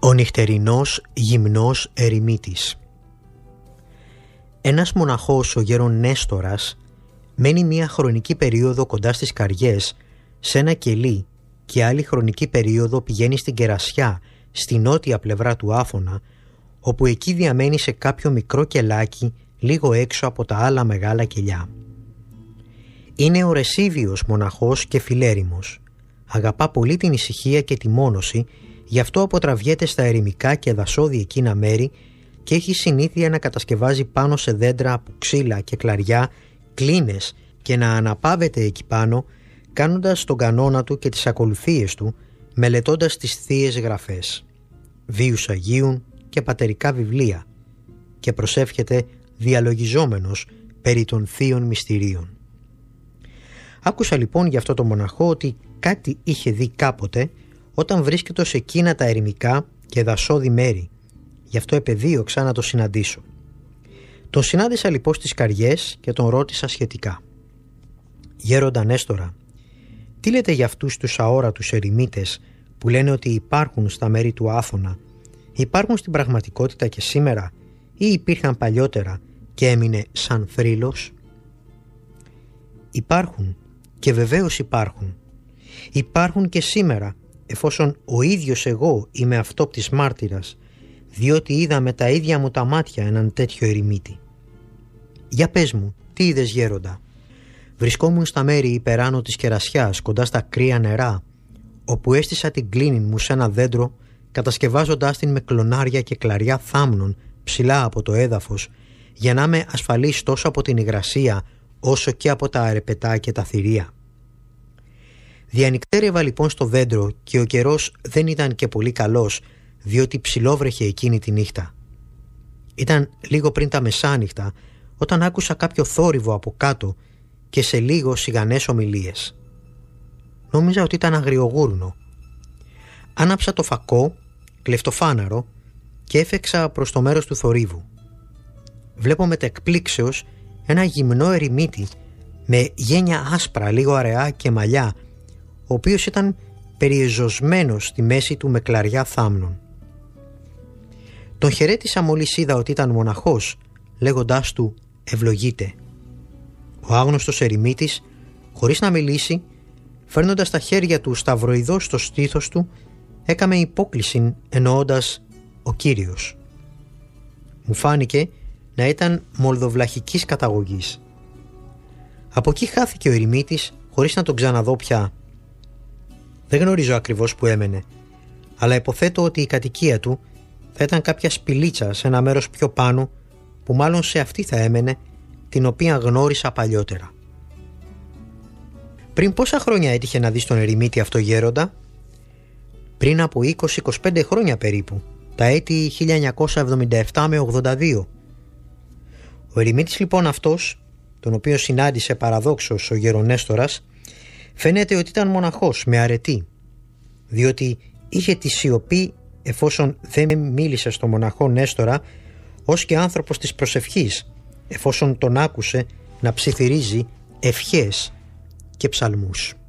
Ο νυχτερινός γυμνός ερημίτης. Ένας μοναχός, ο γέρον Νέστορας, μένει μία χρονική περίοδο κοντά στις Καριές, σε ένα κελί, και άλλη χρονική περίοδο πηγαίνει στην Κερασιά, στη νότια πλευρά του Άφωνα, όπου εκεί διαμένει σε κάποιο μικρό κελάκι λίγο έξω από τα άλλα μεγάλα κελιά. Είναι ο Ρεσίβιος μοναχός και φιλέρημος. Αγαπά πολύ την ησυχία και τη μόνωση, γι' αυτό αποτραβιέται στα ερημικά και δασώδη εκείνα μέρη και έχει συνήθεια να κατασκευάζει πάνω σε δέντρα από ξύλα και κλαριά κλίνες και να αναπαύεται εκεί πάνω, κάνοντας τον κανόνα του και τις ακολουθίες του, μελετώντας τις θείες γραφές, βίους Αγίων και πατερικά βιβλία, και προσεύχεται διαλογιζόμενος περί των θείων μυστηρίων. Άκουσα λοιπόν για αυτό το μοναχό ότι κάτι είχε δει κάποτε όταν βρίσκεται σε εκείνα τα ερημικά και δασώδη μέρη, γι' αυτό επεδίωξα να το συναντήσω. Τον συνάντησα λοιπόν στις Καριές και τον ρώτησα σχετικά. «Γέροντα Νέστορα, τι λέτε για αυτούς τους αόρατους ερημίτες που λένε ότι υπάρχουν στα μέρη του Άθωνα? Υπάρχουν στην πραγματικότητα και σήμερα ή υπήρχαν παλιότερα και έμεινε σαν θρύλος?» «Υπάρχουν, και βεβαίως υπάρχουν. Υπάρχουν και σήμερα, εφόσον ο ίδιος εγώ είμαι αυτόπτης μάρτυρας, διότι είδα με τα ίδια μου τα μάτια έναν τέτοιο ερημίτη». «Για πες μου, τι είδες γέροντα?» «Βρισκόμουν στα μέρη υπεράνω της Κερασιάς, κοντά στα κρύα νερά, όπου έστησα την κλίνη μου σε ένα δέντρο, κατασκευάζοντάς την με κλονάρια και κλαριά θάμνων ψηλά από το έδαφος, για να είμαι ασφαλής τόσο από την υγρασία όσο και από τα αρεπετά και τα θηρία. Διανυκτέρευα λοιπόν στο δέντρο και ο καιρός δεν ήταν και πολύ καλός, διότι ψιλόβρεχε εκείνη τη νύχτα. Ήταν λίγο πριν τα μεσάνυχτα, όταν άκουσα κάποιο θόρυβο από κάτω και σε λίγο σιγανές ομιλίες. Νόμιζα ότι ήταν αγριογούρνο. Άναψα το φακό, κλεφτοφάναρο, και έφεξα προς το μέρος του θορύβου. Βλέπω μετ' εκπλήξεως ένα γυμνό ερημίτη με γένια άσπρα, λίγο αραιά και μαλλιά, ο οποίος ήταν περιεζωσμένος στη μέση του με κλαριά θάμνων. Τον χαιρέτησα μόλις είδα ότι ήταν μοναχός, λέγοντάς του «Ευλογείτε». Ο άγνωστος ερημίτης, χωρίς να μιλήσει, φέρνοντας τα χέρια του σταυροειδώς στο στήθος του, έκαμε υπόκλιση εννοώντας «Ο Κύριος». Μου φάνηκε να ήταν μολδοβλαχικής καταγωγής. Από εκεί χάθηκε ο ερημίτης χωρίς να τον ξαναδώ πια. Δεν γνωρίζω ακριβώς που έμενε, αλλά υποθέτω ότι η κατοικία του θα ήταν κάποια σπηλίτσα σε ένα μέρος πιο πάνω, που μάλλον σε αυτή θα έμενε, την οποία γνώρισα παλιότερα. Πριν πόσα χρόνια έτυχε να δεις τον ερημίτη αυτό γέροντα? Πριν από 20-25 χρόνια περίπου, τα έτη 1977 με 82. Ο ερημίτης λοιπόν αυτός, τον οποίο συνάντησε παραδόξως ο γέρον Νέστορας, φαίνεται ότι ήταν μοναχός με αρετή, διότι είχε τη σιωπή εφόσον δεν μίλησε στο μοναχό Νέστορα, ως και άνθρωπος της προσευχής, εφόσον τον άκουσε να ψιθυρίζει ευχές και ψαλμούς.